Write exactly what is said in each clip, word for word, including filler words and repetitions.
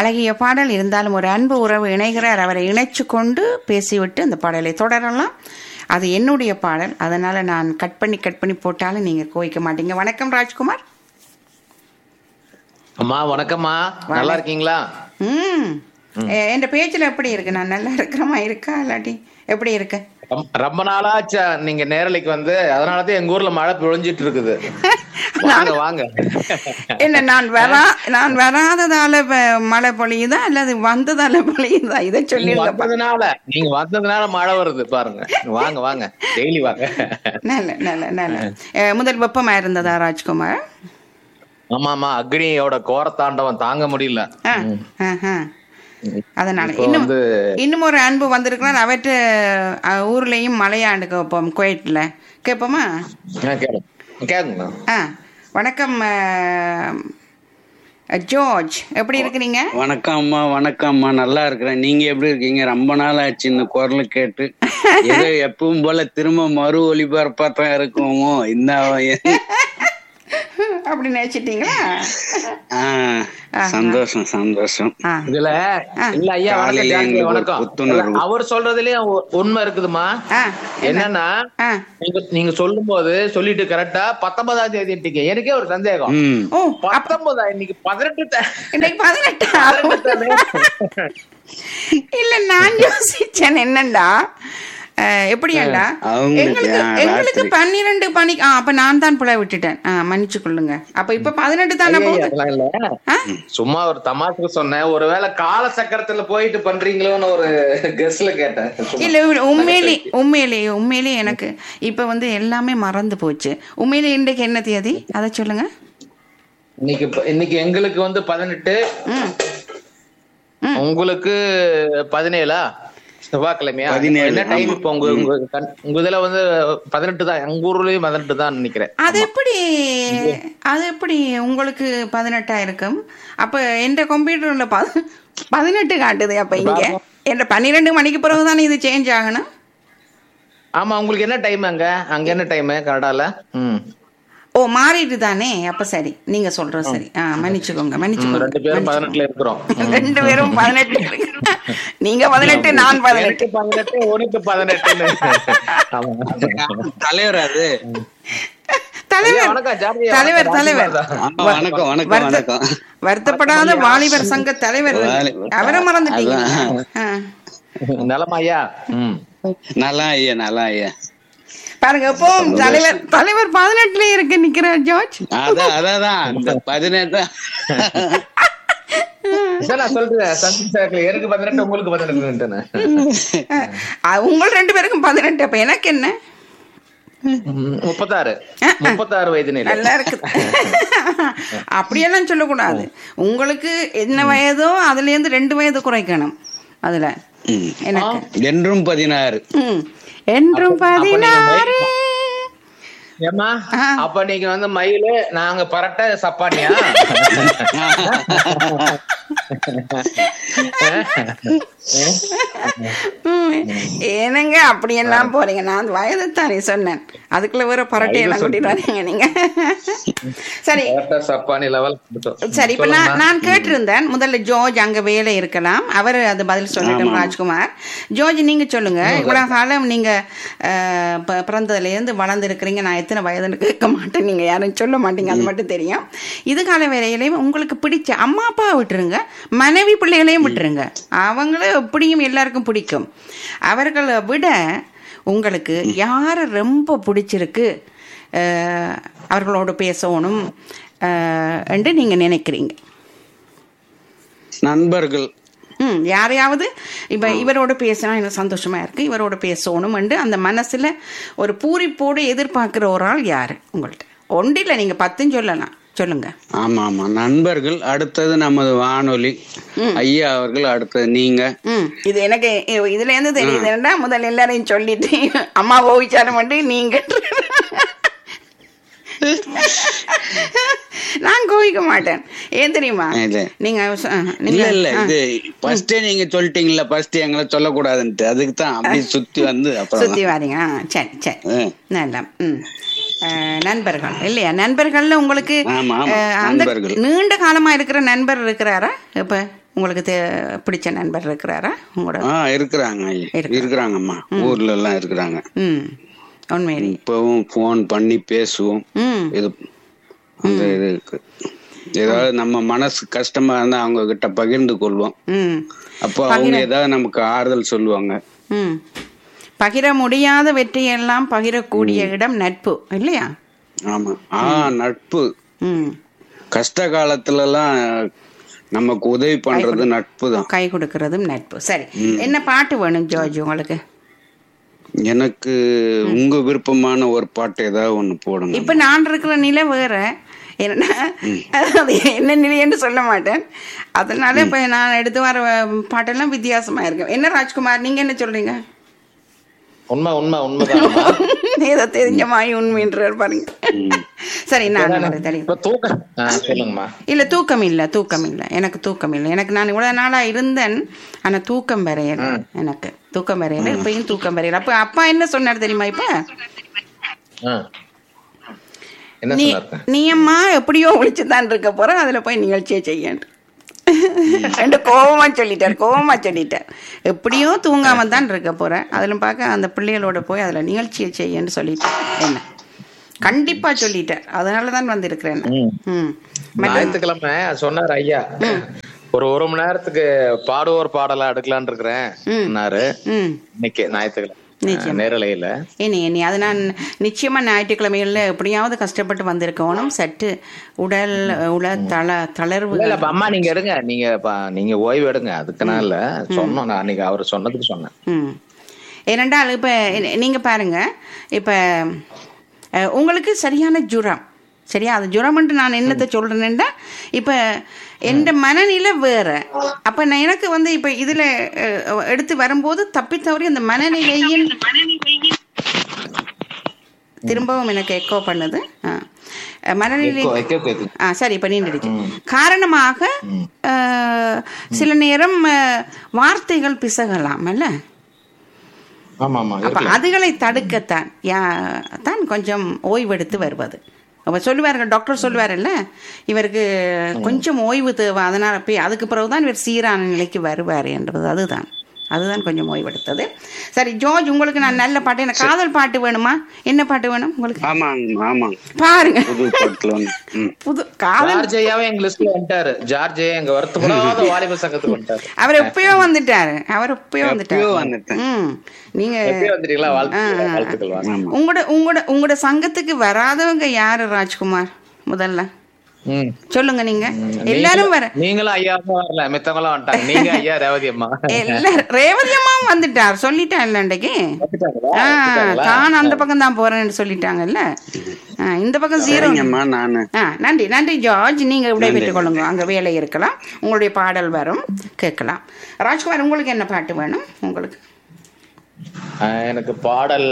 அழகிய பாடல் இருந்தாலும் ஒரு அன்பு உறவு இணைகிறார், அவரை இணைச்சு கொண்டு பேசிவிட்டு அந்த பாடலை தொடரலாம். அது என்னுடைய பாடல், அதனால நான் கட் பண்ணி கட் பண்ணி போட்டாலும் நீங்க கோவிக்க மாட்டீங்க. வணக்கம் ராஜ்குமார். அம்மா வணக்கம்மா, நல்லா இருக்கீங்களா? ம் என் பேச்சுல எப்படி இருக்கு? நான் நல்லா இருக்கிறமா இருக்கா இல்லாட்டி எப்படி இருக்கு? ரொம்ப நாளாச்சா நீங்க நேரலைக்கு வந்து, அதனாலதான் எங்க ஊர்ல மழை பொழிஞ்சிட்டு இருக்குது. வாங்க வாங்க. என்ன நான் வரா நான் வராததால மழை பொழியுதா அல்லது வந்ததால பொழியுதா? இதை சொல்லி வந்ததுனால, நீங்க வந்ததுனால மழை வருது பாருங்க. வாங்க வாங்க, டெய்லி வாங்க. நல்ல நல்ல நல்ல. முதல் வெப்பமா இருந்ததா ராஜ்குமார்? ஆமா ஆமா, அக்னியோட கோரத்தாண்டவன் தாங்க முடியல. அதனால இன்னும் இன்னும் ஒரு அன்பு வந்திருக்கிறார். அவற்ற ஊர்லயும் மலையாண்டு கேட்போம், குவைட்ல கேட்போமா? கேக்குங்க. ஆ வணக்கம் ஜார்ஜ், எப்படி இருக்கிறீங்க? வணக்கம் அம்மா. வணக்கம் அம்மா, நல்லா இருக்கிறேன். நீங்க எப்படி இருக்கீங்க? ரொம்ப நாள் ஆச்சு இந்த குரல் கேட்டு. ஏதோ எப்பவும் போல திரும்ப மறு ஒளிபரப்பா தான் இருக்குமோ இந்த அப்படி நினைச்சிட்டீங்களா? சந்தோஷம் சந்தோஷம். இதுல இல்ல ஐயா, வணக்கம். அவர் சொல்றதுலயும் உண்மை இருக்குதுமா. என்னன்னா, நீங்க சொல்லும் போது சொல்லிட்டு கரெக்டா பத்தொன்பதாம் தேதி எனக்கே ஒரு சந்தேகம். பத்தொன்பதா? இன்னைக்கு பதினெட்டு. இன்னைக்கு பதினெட்டு இல்ல, நான் யோசிச்சேன் என்னண்டா எப்படியாண்டா எங்களுக்கு எங்களுக்கு பன்னிரெண்டு மணி. அப்ப நான் தான் புள்ள விட்டுட்டேன், மன்னிச்சு கொள்ளுங்க. அப்ப இப்ப பதினெட்டு தானே போகுது. சும்மா ஒரு தமாஷுக்கு சொன்னேன், ஒருவேளை கால சக்கரத்துல போயிட்டு பண்றீங்களோன்னு ஒரு கெஸ்ல கேட்டேன். இல்ல உண்மையிலே உண்மையிலேயே உண்மையிலேயே எனக்கு இப்ப வந்து எல்லாமே மறந்து போச்சு. உண்மையிலே இன்றைக்கு என்ன தேதி அதை சொல்லுங்க. இன்னைக்கு இன்னைக்கு எங்களுக்கு வந்து பதினெட்டு, உங்களுக்கு பதினேழா? செவ்வாய்க்கிழமையா? என்ன டைம் இப்ப உங்க உங்க இதுல வந்து பதினெட்டு தான், எங்க ஊர்லயும் பதினெட்டு தான் நினைக்கிறேன். அது எப்படி அது எப்படி உங்களுக்கு பதினெட்டா இருக்கும்? அப்ப எந்த கம்ப்யூட்டர்ல பதினெட்டு காட்டுது. அப்ப இங்க என்ற பன்னிரெண்டு மணிக்கு பிறகுதானே இது சேஞ்ச் ஆகணும். ஆமா, உங்களுக்கு என்ன டைம் அங்க? அங்க என்ன டைம் கனடால? ம் ஓ மாறிட்டு தானே. அப்ப சரி, நீங்க சொல்றது சரி. ஆஹ் மன்னிச்சுக்கோங்க மன்னிச்சுக்கோங்க. ரெண்டு பேரும் பதினெட்டுல இருக்கிறோம். ரெண்டு பேரும் பதினெட்டு. நீங்க பதினெட்டு, நான் பதினெட்டு. பதினெட்டு உனக்கு பதினெட்டு. தலைவர் அது தலைவர் தலைவர் தலைவர் வணக்கம் வணக்கம் வணக்கம். வருத்தப்படாத வாலிபர் சங்க தலைவர், அவரை மறந்துட்டீங்க. நலமா ஐயா? நல்லா ஐயா, நல்லா ஐயா. பாருங்க, இப்போ தலைவர் தலைவர் பதினெட்டுல இருக்கு நிக்கிறார் ஜார்ஜ். அதான் அதான் பதினெட்டு. எனக்கு பதினெட்டு, உங்களுக்கு பதினெட்டு. உங்க ரெண்டு பேருக்கும் பதினெட்டு. அப்ப எனக்கு என்ன முப்பத்தாறு முப்பத்தாறு வயது. நல்லா இருக்குது. அப்படியெல்லாம் சொல்லக்கூடாது. உங்களுக்கு என்ன வயதோ அதுல இருந்து ரெண்டு வயது குறைக்கணும். அதுல எனக்கு என்றும் பதினாறு. என்றும் பதினாறு. ஏமா அப்ப நீங்க வந்து மயிலு, நாங்க பரட்ட சப்பானியா? ஏனுங்க அப்படியெல்லாம் போறீங்க? நான் வயது தானே சொன்னேன், அதுக்குள்ள வேற பரட்டை எல்லாம் கூட்டிட்டு வரீங்க நீங்க. சரி சப்பானி லெவல். சரி, இப்ப நான் நான் கேட்டிருந்தேன் முதல்ல ஜார்ஜ் அங்க வேலை இருக்கலாம், அவர் அது பதில் சொல்லிட்டோம். ராஜ்குமார், ஜார்ஜ் நீங்க சொல்லுங்க. இவ்வளவு காலம் நீங்க பிறந்ததுல இருந்து வளர்ந்து இருக்கிறீங்க, நான் எத்தனை வயதுன்னு கேட்க மாட்டேன், நீங்க யாரும் சொல்ல மாட்டீங்க, அது மட்டும் தெரியும். இது கால வேலையிலையும் உங்களுக்கு பிடிச்ச அம்மா அப்பா விட்டுருங்க, மனைவி பிள்ளைகளையும் விட்டுருங்க, அவங்கள எப்படியும் எல்லாருக்கும் பிடிக்கும். அவர்களை விட உங்களுக்கு யார் ரொம்ப பிடிச்சிருக்கு, அவர்களோட பேசணும் என்று நீங்க நினைக்கிறீங்க? நண்பர்கள். ம் யாரையாவது இப்ப இவரோட பேசினா எனக்கு சந்தோஷமா இருக்கு, இவரோட பேசணும் என்று அந்த மனசுல ஒரு பூரிப்போடு எதிர்பார்க்கிற ஒரு ஆள் யாரு உங்கள்ட்ட? ஒன்றில் நீங்க பத்துன்னு சொல்லலாம், சொல்லுங்க. ஆமா ஆமா, நண்பர்கள். அடுத்தது நமது வானொலி ஐயா அவர்கள், அடுத்தது நீங்க. ம் இது எனக்கு இதுல இருந்து தெரியுதுன்னா முதல்ல எல்லாரையும் சொல்லிட்டு அம்மா ஓவிச்சாரம் பண்ணி நீங்க நான் கோவிக்க மாட்டேன். ஏன் தெரியுமா? நீங்க இல்ல இல்ல இது ஃபர்ஸ்டே நீங்க சொல்லிட்டீங்கல்ல, ஃபர்ஸ்ட் எங்களை சொல்லக்கூடாதுன்ட்டு, அதுக்கு தான் அப்படி சுத்தி வந்து சுத்தி வாரீங்க. சரி சரி, நல்லா. ம் நண்பர்கள் இல்லையா? நண்பர்கள்ல உங்களுக்கு அந்த நீண்ட காலமா இருக்கிற நண்பர் இருக்கிறாரா இப்ப உங்களுக்கு தெ- பிடிச்ச நண்பர் இருக்கிறாரா உங்களோட? ஆ இருக்கிறாங்க இருக்கிறாங்கம்மா, ஊர்ல எல்லாம் இருக்கிறாங்க. ம் உண்மையிலே இப்பவும் போன் பண்ணி பேசுவோம். ம் இது அந்த இது இருக்கு. ஏதாவது நம்ம மனசு கஷ்டமா இருந்தா அவங்க கிட்ட பகிர்ந்து கொள்வோம். ம் அப்போ அவங்க ஏதாவது நமக்கு ஆறுதல் சொல்லுவாங்க. ம் பகிர முடியாத வெற்றியெல்லாம் பகிரக்கூடிய இடம் நட்பு இல்லையா? ஆமா. ஆ நட்பு. ம் கஷ்ட காலத்துல எல்லாம் நமக்கு உதவி பண்றது நட்பு தான். கை கொடுக்கறதும் நட்பு. சரி, என்ன பாட்டு வேணும் ஜார்ஜ் உங்களுக்கு? எனக்கு உங்க விருப்பமான ஒரு பாட்டு ஏதாவது ஒண்ணு போடுங்க. இப்ப நான் இருக்கிற நிலை வேற, என்னன்னா அது என்ன நிலைன்னு சொல்ல மாட்டேன். அதனால இப்ப நான் எடுத்து வர பாட்டெல்லாம் வித்தியாசமா இருக்கு. என்ன ராஜ்குமார், நீங்க என்ன சொல்றீங்க? உண்மை உண்மை உண்மைதான். ஏதோ தெரிஞ்ச மாய் உண்மைன்றார் பாருங்க. சரி, நான் சொல்லுங்கம்மா. இல்ல தூக்கம் இல்ல தூக்கம் இல்ல எனக்கு தூக்கம் இல்லை. எனக்கு நான் இவ்வளவு நாளா இருந்தேன், ஆனா தூக்கம் வரையல. எனக்கு தூக்கம் வரையல, இப்பயும் தூக்கம் வரையல. அப்ப அப்பா என்ன சொன்னார் தெரியுமா? இப்ப நீ நீ அம்மா எப்படியோ ஒழிச்சுதான் இருக்க போற, அதுல போய் நிகழ்ச்சியை செய்ய ரெண்டு கோபமா சொல்லிட்டார் கோபமா சொல்லிட்டார் எப்படியோ தூங்காம தான் இருக்க போறேன், அதுல பார்க்க அந்த பிள்ளைகளோட போய் அதுல நிகழ்ச்சியை செய்யன்னு சொல்லிட்டார். என்ன கண்டிப்பா சொல்லிட்டார், அதனாலதான் வந்திருக்கிறேன். ஞாயிற்றுக்கிழமை சொன்னார் ஐயா, ஒரு ஒரு மணி நேரத்துக்கு பாடுவோர் பாடலா எடுக்கலான் இருக்கிறேன். இன்னைக்கு ஞாயிற்றுக்கிழமை நேரலையில இனி இனி அது நான் நிச்சயமா ஞாயிற்றுக்கிழமைகள்ல எப்படியாவது கஷ்டப்பட்டு வந்திருக்கணும். சற்று உடல் உல தள தளர்வு. அம்மா நீங்க எடுங்க, நீங்க நீங்க ஓய்வு எடுங்க. அதுக்குனால சொன்னோம், நான் அன்னைக்கு அவர் சொன்னதுக்கு சொன்னேன். ம் ஏனென்றால் இப்ப நீங்க பாருங்க, இப்ப உங்களுக்கு சரியான ஜுரம், சரியா? அது ஜுரம்ன்ட்டு நான் என்னத்தை சொல்றேன்னா, இப்ப எந்த மனநிலை வேற. அப்ப நான் எனக்கு வந்து இப்ப இதுல எடுத்து வரும்போது தப்பி தவறி அந்த மனநிலையின் திரும்பவும் எனக்கு எக்கோ பண்ணுது. மனநிலை ஆ சரி, இப்ப நீண்டிடுச்சு. காரணமாக சில நேரம் வார்த்தைகள் பிசகலாம் அல்ல? அப்ப அதுகளை தடுக்கத்தான் யா தான் கொஞ்சம் ஓய்வெடுத்து வருவது. அப்ப சொல்லுவார்கள், டாக்டர் சொல்லுவார்ல, இவருக்கு கொஞ்சம் ஓய்வு தேவை, அதனால போய் அதுக்கு பிறகுதான் இவர் சீரான நிலைக்கு வருவார் என்றது. அதுதான் அதுதான் கொஞ்சம் ஓய்வெடுத்தது. சரி ஜார்ஜ், உங்களுக்கு நான் நல்ல பாட்டு, எனக்கு காதல் பாட்டு வேணுமா? என்ன பாட்டு வேணும் உங்களுக்கு? பாருங்க, புது காதல். அவர் எப்பயோ வந்துட்டாரு, அவர் எப்பயோ வந்துட்டாரு. நீங்க உங்களோட உங்களோட உங்களோட சங்கத்துக்கு வராதவங்க யாரு ராஜ்குமார்? முதல்ல சொல்லுங்க. நீங்க எல்லாரும் வர, நீங்களும் ஐயா வரல, மித்தவங்களும் வந்துட்டாங்க. நீங்க ஐயா ரேவதி அம்மா, எல்லாரும் ரேவதி அம்மா வந்துட்டார், சொல்லிட்டான் இல்ல அன்றைக்கு. தான் அந்த பக்கம் தான் போறேன்னு சொல்லிட்டாங்கல்ல. இந்த பக்கம் ஜீரோ. நன்றி நன்றி ஜார்ஜ், நீங்க விடைபெற்றுக் கொள்ளுங்க, அங்க வேலை இருக்கலாம், உங்களுடைய பாடல் வரும், கேட்கலாம். ராஜ்குமார், உங்களுக்கு என்ன பாட்டு வேணும்? உங்களுக்கு எனக்கு பாடல்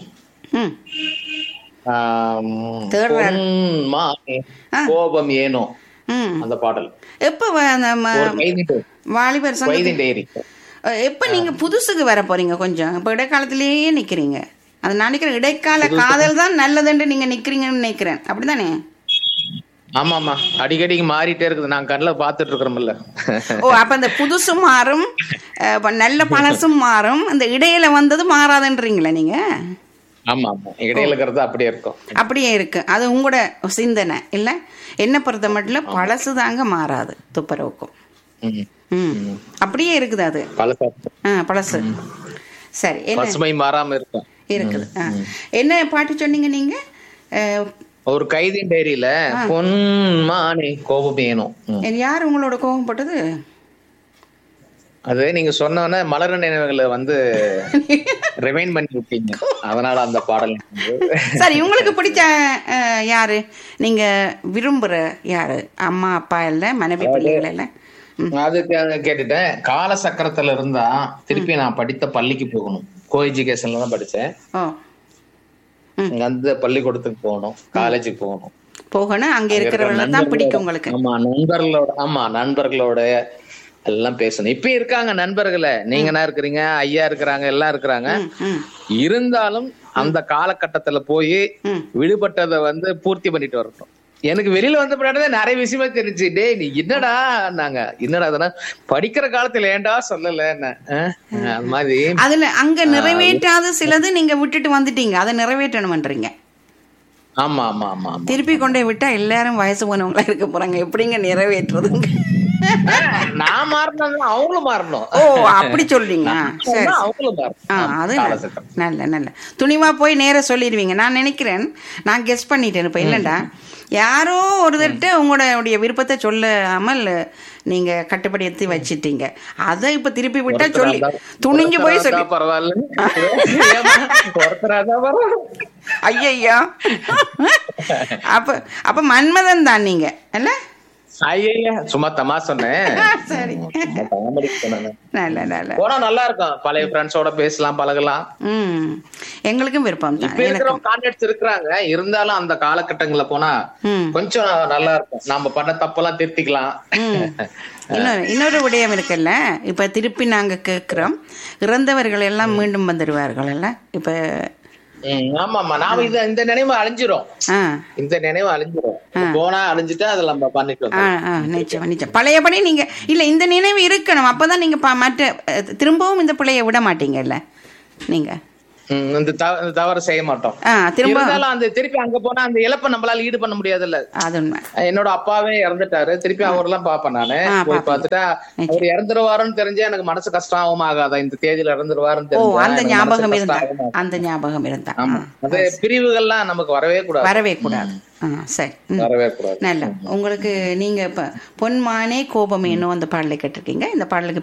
கோபம் ஏனோ அந்த பாடல். எப்ப வாலிபர் எப்ப நீங்க புதுசுக்கு வர போறீங்க? கொஞ்சம் இப்ப இடைக்காலத்திலேயே நிக்கிறீங்க. அது நான் நினைக்கிறேன், இடைக்கால காதல் தான் நல்லதுன்னு நீங்க நிக்கிறீங்கன்னு நினைக்கிறேன், அப்படிதானே? ஆமா ஆமா, அடிக்கடி மாறிட்டே இருக்குது, நான் கண்ணில் பாத்துட்டு இருக்கிறோம்ல. ஓ, அப்ப அந்த புதுசும் மாறும், நல்ல பழசும் மாறும், அந்த இடையில வந்தது மாறாதுன்றீங்களா நீங்க? ஆமா ஆமா, இடையில இருக்கிறது அப்படியே இருக்கும். அப்படியே இருக்கு, அது உங்களோட சிந்தனை இல்ல. என்ன பொறுத்த மட்டும் பழசு தாங்க மாறாது, துப்புரவுக்கும். ம் அப்படியே இருக்குது அது பழசு. சரி, பசுமை மாறாம இருக்கும் இருக்குது. என்ன பாட்டு சொன்னீங்க நீங்க? ஒரு கைதின் டைரியில பொன்மானே கோபம் ஏனும். யார் உங்களோட கோபம் போட்டது? அது நீங்க சொன்ன மலர் நினைவுகளை வந்து ரிமைண்ட் பண்ணி விட்டீங்க, அதனால அந்த பாடல். சரி, உங்களுக்கு பிடிச்ச யாரு, நீங்க விரும்புற யாரு? அம்மா அப்பா இல்ல, மனைவி பிள்ளைகள் இல்ல? அதுக்கு கேட்டுட்டேன். கால சக்கரத்துல இருந்தா திருப்பி நான் படித்த பள்ளிக்கு போகணும். கோ எஜுகேஷன்ல தான் படிச்சேன். அந்த பள்ளிக்கூடத்துக்கு போகணும், காலேஜுக்கு போகணும் போகணும் அங்க இருக்கிறவங்க தான் பிடிக்கும் உங்களுக்கு. ஆமா, நண்பர்களோட ஆமா நண்பர்களோட எல்லாம் பேசணும். இப்ப இருக்காங்க நண்பர்களே, நீங்க என்ன இருக்கிறீங்க, ஐயா இருக்கிறாங்க, எல்லாம் இருக்கிறாங்க. இருந்தாலும் அந்த காலகட்டத்துல போய் விடுபட்டதை வந்து பூர்த்தி பண்ணிட்டு வரட்டும். எனக்கு வெளியில வந்த பின்னாடி நிறைய விஷயமா தெரிஞ்சு, டேய் நீ என்னடா நாங்க என்னடா அதெல்லாம் படிக்கிற காலத்துல ஏன்டா சொல்லல என்ன அது மாதிரி. அதுல அங்க நிறைவேற்றாத சிலது நீங்க விட்டுட்டு வந்துட்டீங்க, அதை நிறைவேற்றணும்ன்றீங்க. ஆமா ஆமா ஆமா. திருப்பி கொண்டே விட்டா எல்லாரும் வயசு போனவங்களா இருக்க போறாங்க, எப்படிங்க நிறைவேற்றுறதுங்க? நான் மாறணும் அவங்களும் மாறணும். ஓ அப்படி சொல்றீங்க. சரி அது நல்ல நல்ல துணிவா போய் நேர சொல்லிடுவீங்க. நான் நினைக்கிறேன், நான் கெஸ் பண்ணிட்டேன் இப்ப. இல்லண்டா யாரோ ஒருத்தர்கிட்ட உங்களுடைய விருப்பத்தை சொல்லாமல் நீங்க கட்டுப்படுத்தி வச்சிட்டீங்க, அதை இப்ப திருப்பி விட்டா சொல்லி துணிஞ்சு போய் சொல்லி பரவாயில்ல. ஐயா அப்ப அப்ப மன்மதன் தான் நீங்க இல்ல? ஐயா சும்மா தமா சொன்னேன். சரி போனா நல்லா இருக்கும், பழைய ஃப்ரெண்ட்ஸோட பேசலாம் பழகலாம். ம் எங்களுக்கும் விருப்பம் தான். இப்ப இருக்கிற கான்டாக்ட்ஸ் இருக்கிறாங்க, இருந்தாலும் அந்த காலகட்டங்கள்ல போனா கொஞ்சம் நல்லா இருக்கும், நம்ம பண்ண தப்பெல்லாம் திருத்திக்கலாம். இன்னொரு இன்னொரு விடயம் இருக்குல்ல, இப்ப திருப்பி நாங்க கேக்குறோம், இறந்தவர்கள் எல்லாம் மீண்டும் வந்துடுவார்கள் இல்ல இப்ப? ஆமாமா, நாம இது இந்த நினைவு அழிஞ்சிரும், இந்த நினைவு அழிஞ்சிரும், போனா அழிஞ்சிட்டா அதுல நம்ம பண்ணிக்கலாம். நிச்சயம் நிச்சயம் பழையபடி நீங்க இல்ல, இந்த நினைவு இருக்கணும், அப்பதான் நீங்க மற்ற திரும்பவும் இந்த பிள்ளைய விட மாட்டீங்கல்ல நீங்க. இந்த தவறு செய்ய மாட்டோம். அந்த திருப்பி அங்க போனா அந்த இழப்பை நம்மளால ஈடு பண்ண முடியாதுல்ல. என்னோட அப்பாவே இறந்துட்டாரு, திருப்பி அவரெல்லாம் பாப்பேன் நானு. போய் பார்த்துட்டா அவர் இறந்துருவாருன்னு தெரிஞ்சா எனக்கு மனசு கஷ்டமும் ஆகாதா, இந்த தேதியில இறந்துருவாருன்னு தெரிஞ்சா அந்த ஞாபகம் இருந்தா அந்த ஞாபகம் இருந்தா அந்த பிரிவுகள்லாம் நமக்கு வரவே கூடாது, வரவே கூடாது. சரி நல்ல உங்களுக்கு நீங்க இப்ப பொன்மானே கோபமேனோ அந்த பாடலை கேட்டிருக்கீங்க. இந்த பாடலுக்கு